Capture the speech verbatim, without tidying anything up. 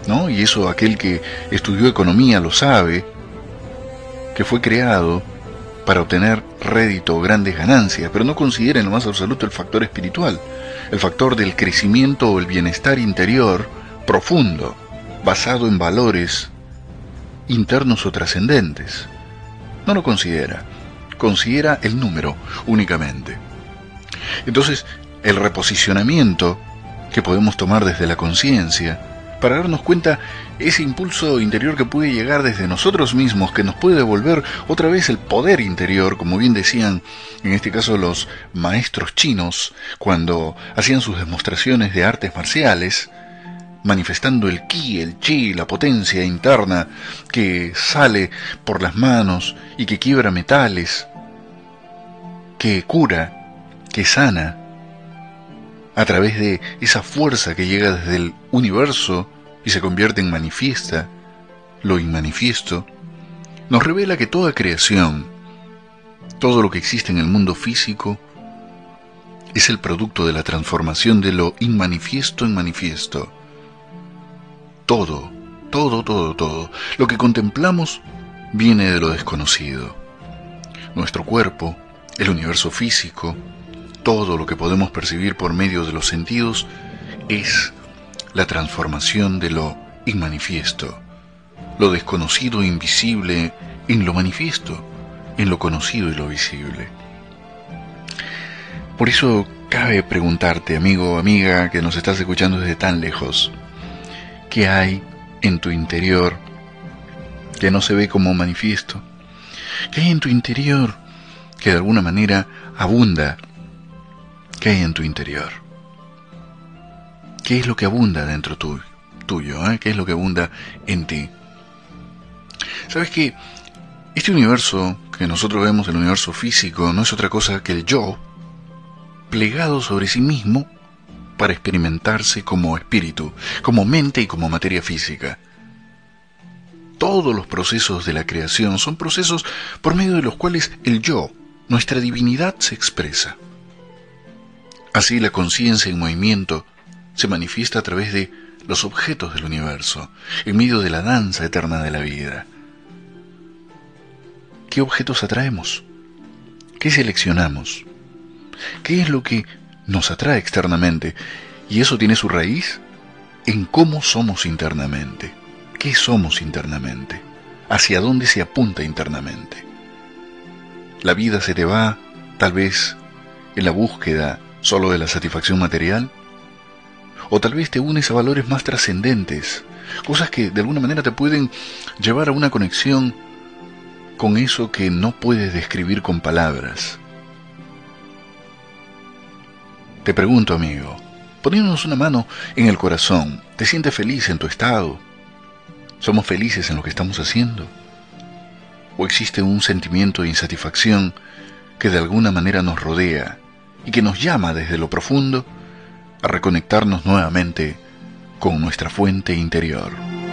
¿no? Y eso aquel que estudió economía lo sabe, que fue creado para obtener rédito o grandes ganancias, pero no considera en lo más absoluto el factor espiritual, el factor del crecimiento o el bienestar interior profundo, basado en valores internos o trascendentes. No lo considera, considera el número únicamente. Entonces, el reposicionamiento que podemos tomar desde la conciencia, para darnos cuenta ese impulso interior que puede llegar desde nosotros mismos, que nos puede devolver otra vez el poder interior, como bien decían en este caso los maestros chinos, cuando hacían sus demostraciones de artes marciales, manifestando el ki, el chi, la potencia interna que sale por las manos y que quiebra metales, que cura, que sana, a través de esa fuerza que llega desde el universo y se convierte en manifiesta, lo inmanifiesto, nos revela que toda creación, todo lo que existe en el mundo físico, es el producto de la transformación de lo inmanifiesto en manifiesto. Todo, todo, todo, todo, lo que contemplamos viene de lo desconocido. Nuestro cuerpo, el universo físico, todo lo que podemos percibir por medio de los sentidos es la transformación de lo inmanifiesto, lo desconocido e invisible en lo manifiesto, en lo conocido y lo visible. Por eso cabe preguntarte, amigo o amiga que nos estás escuchando desde tan lejos, ¿qué hay en tu interior que no se ve como manifiesto? ¿Qué hay en tu interior que de alguna manera abunda? ¿Qué hay en tu interior? ¿Qué es lo que abunda dentro tu, tuyo? ¿eh? ¿Qué es lo que abunda en ti? ¿Sabes que este universo que nosotros vemos, el universo físico, no es otra cosa que el yo plegado sobre sí mismo para experimentarse como espíritu, como mente y como materia física? Todos los procesos de la creación son procesos por medio de los cuales el yo, nuestra divinidad, se expresa. Así la conciencia en movimiento se manifiesta a través de los objetos del universo, en medio de la danza eterna de la vida. ¿Qué objetos atraemos? ¿Qué seleccionamos? ¿Qué es lo que nos atrae externamente? Y eso tiene su raíz en cómo somos internamente. ¿Qué somos internamente? ¿Hacia dónde se apunta internamente? La vida se te va, tal vez, en la búsqueda solo de la satisfacción material, o tal vez te unes a valores más trascendentes, cosas que de alguna manera te pueden llevar a una conexión con eso que no puedes describir con palabras. Te pregunto, amigo, poniéndonos una mano en el corazón, ¿te sientes feliz en tu estado? ¿Somos felices en lo que estamos haciendo? ¿O existe un sentimiento de insatisfacción que de alguna manera nos rodea y que nos llama desde lo profundo a reconectarnos nuevamente con nuestra fuente interior?